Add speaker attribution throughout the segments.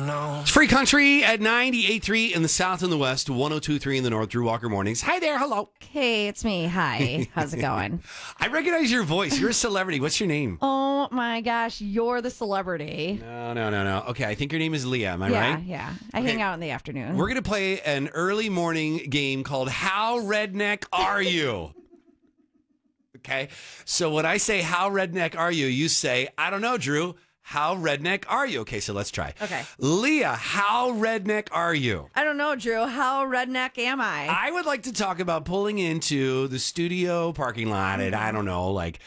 Speaker 1: know.
Speaker 2: It's Free Country at 98.3 in the south and the west, 102.3 in the north, Drew Walker Mornings. Hi there, hello.
Speaker 3: Hey, it's me. Hi. How's it going?
Speaker 2: I recognize your voice. You're a celebrity. What's your name?
Speaker 3: Oh my gosh, you're the celebrity.
Speaker 2: No. Okay, I think your name is Leah. Am I right?
Speaker 3: Yeah. I hang out in the afternoon.
Speaker 2: We're going to play an early morning game called How Redneck Are You? Okay, so when I say how redneck are you, you say, I don't know, Drew. How redneck are you? Okay, so let's try.
Speaker 3: Okay.
Speaker 2: Leah, how redneck are you?
Speaker 3: I don't know, Drew. How redneck am I?
Speaker 2: I would like to talk about pulling into the studio parking lot at, I don't know, like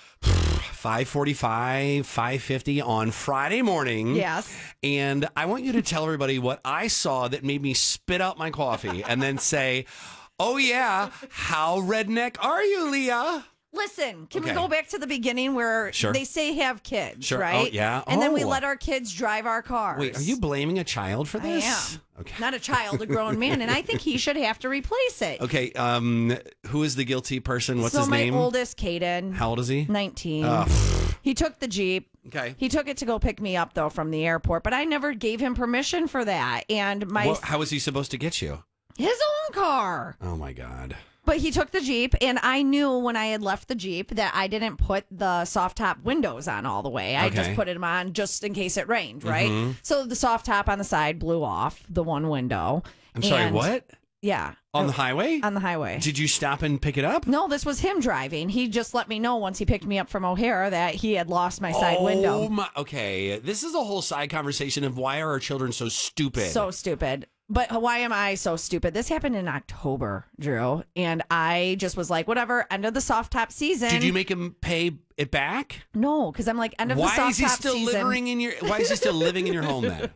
Speaker 2: 5:45, 5:50 on Friday morning.
Speaker 3: Yes.
Speaker 2: And I want you to tell everybody what I saw that made me spit out my coffee and then say, oh yeah, how redneck are you, Leah?
Speaker 3: Listen, can we
Speaker 2: Okay.
Speaker 3: go back to the beginning where
Speaker 2: Sure.
Speaker 3: they say have kids,
Speaker 2: Sure.
Speaker 3: right?
Speaker 2: Oh, yeah.
Speaker 3: And then we
Speaker 2: Oh.
Speaker 3: let our kids drive our cars.
Speaker 2: Wait, are you blaming a child for
Speaker 3: I
Speaker 2: this?
Speaker 3: am.
Speaker 2: Okay.
Speaker 3: Not a child, a grown man. And I think he should have to replace it.
Speaker 2: Okay, who is the guilty person? What's
Speaker 3: so
Speaker 2: his
Speaker 3: my
Speaker 2: name?
Speaker 3: oldest, Caden,
Speaker 2: How old is he?
Speaker 3: 19. He took the Jeep.
Speaker 2: Okay.
Speaker 3: He took it to go pick me up, though, from the airport, but I never gave him permission for that. And
Speaker 2: How was he supposed to get you?
Speaker 3: his own car.
Speaker 2: Oh, my God.
Speaker 3: But he took the Jeep, and I knew when I had left the Jeep that I didn't put the soft top windows on all the way. I just
Speaker 2: Okay.
Speaker 3: put them on just in case it rained, right? So the soft top on the side blew off the one window.
Speaker 2: I'm sorry,
Speaker 3: And-
Speaker 2: what?
Speaker 3: Yeah.
Speaker 2: On the highway?
Speaker 3: On the highway.
Speaker 2: Did you stop and pick it up?
Speaker 3: No, this was him driving. He just let me know once he picked me up from O'Hare that he had lost my side window.
Speaker 2: Okay, this is a whole side conversation of why are our children so stupid?
Speaker 3: So stupid. But why am I so stupid? This happened in October, Drew. And I just was like, whatever, end of the soft top season.
Speaker 2: Did you make him pay it back?
Speaker 3: No, because I'm like, end of the
Speaker 2: Why
Speaker 3: soft
Speaker 2: is he
Speaker 3: top
Speaker 2: still
Speaker 3: season.
Speaker 2: Why is he still living in your home then?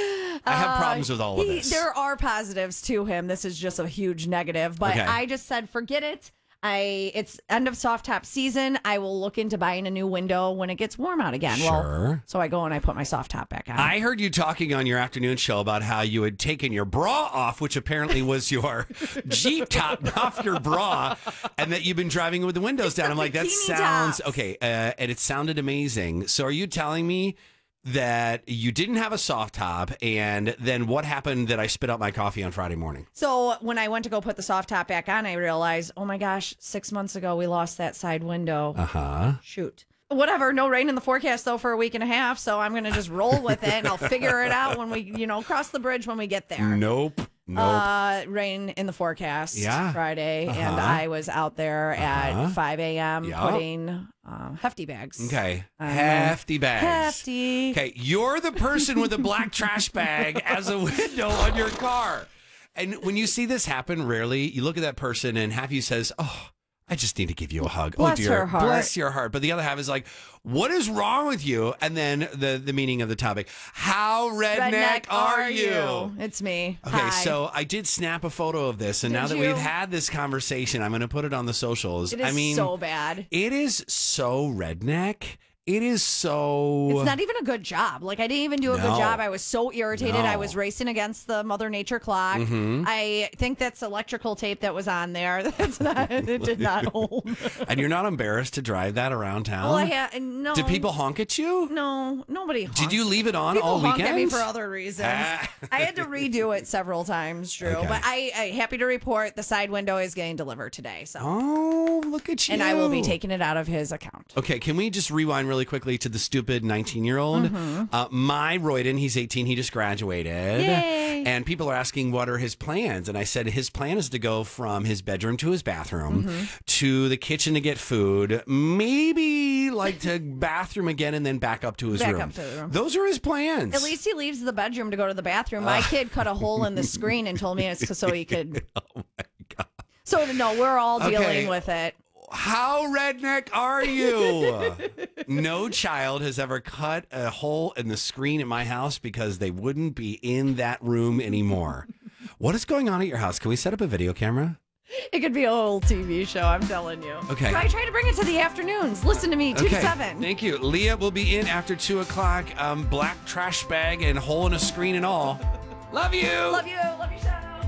Speaker 2: I have problems with all of this.
Speaker 3: There are positives to him. This is just a huge negative. But
Speaker 2: Okay.
Speaker 3: I just said, forget it. It's end of soft top season. I will look into buying a new window when it gets warm out again.
Speaker 2: Sure.
Speaker 3: Well, so I go and I put my soft top back on.
Speaker 2: I heard you talking on your afternoon show about how you had taken your bra off, which apparently was your Jeep top off your bra, and that you've been driving with the windows down. I'm like, that
Speaker 3: bikini
Speaker 2: sounds
Speaker 3: tops.
Speaker 2: okay, and it sounded amazing. So, are you telling me that you didn't have a soft top, and then what happened that I spit out my coffee on Friday morning?
Speaker 3: So when I went to go put the soft top back on, I realized, oh my gosh, 6 months ago we lost that side window. Shoot. Whatever. No rain in the forecast though for a week and a half, so I'm gonna just roll with it and I'll figure it out when we, cross the bridge when we get there.
Speaker 2: Nope.
Speaker 3: Rain in the forecast
Speaker 2: Yeah.
Speaker 3: Friday, and I was out there at 5 a.m.
Speaker 2: Yep.
Speaker 3: putting hefty bags.
Speaker 2: Okay. Hefty bags.
Speaker 3: Hefty.
Speaker 2: Okay, you're the person with a black trash bag as a window on your car. And when you see this happen, rarely, you look at that person and half you says, oh, I just need to give you a hug.
Speaker 3: Bless
Speaker 2: oh, dear.
Speaker 3: her heart.
Speaker 2: Bless your heart. But the other half is like, what is wrong with you? And then the meaning of the topic. How redneck are you?
Speaker 3: It's me.
Speaker 2: Okay,
Speaker 3: Hi.
Speaker 2: so I did snap a photo of this, and
Speaker 3: Did
Speaker 2: now that
Speaker 3: you?
Speaker 2: we've had this conversation, I'm going to put it on the socials.
Speaker 3: It is
Speaker 2: I mean,
Speaker 3: so bad.
Speaker 2: it is so redneck. It is so...
Speaker 3: It's not even a good job. Like, I didn't even do a
Speaker 2: No.
Speaker 3: good job. I was so irritated.
Speaker 2: No.
Speaker 3: I was racing against the Mother Nature clock. I think that's electrical tape that was on there. It did not hold.
Speaker 2: And you're not embarrassed to drive that around town?
Speaker 3: Well, no.
Speaker 2: Did people honk at you?
Speaker 3: No, nobody honks.
Speaker 2: Did you leave it on
Speaker 3: People
Speaker 2: all
Speaker 3: honk at me
Speaker 2: weekend?
Speaker 3: for other reasons. I had to redo it several times, Drew.
Speaker 2: Okay.
Speaker 3: But I happy to report the side window is getting delivered today. So,
Speaker 2: Oh, look at you.
Speaker 3: and I will be taking it out of his account.
Speaker 2: Okay, can we just rewind really quickly to the stupid 19-year-old? My Royden, he's 18, he just graduated.
Speaker 3: Yay.
Speaker 2: And people are asking what are his plans. And I said his plan is to go from his bedroom to his bathroom to the kitchen to get food, maybe like to bathroom again and then back up to his
Speaker 3: Back
Speaker 2: room.
Speaker 3: up to the room.
Speaker 2: Those are his plans.
Speaker 3: At least he leaves the bedroom to go to the bathroom. My kid cut a hole in the screen and told me it's so he could.
Speaker 2: Oh my God.
Speaker 3: So no, we're all
Speaker 2: Okay.
Speaker 3: dealing with it.
Speaker 2: How redneck are you? No child has ever cut a hole in the screen at my house because they wouldn't be in that room anymore. What is going on at your house? Can we set up a video camera?
Speaker 3: It could be a whole TV show, I'm telling you.
Speaker 2: Okay.
Speaker 3: I try to bring it to the afternoons. Listen to me, 2 to 7.
Speaker 2: Thank you. Leah will be in after 2 o'clock. Black trash bag and hole in a screen and all. Love you.
Speaker 3: Love you, Sean.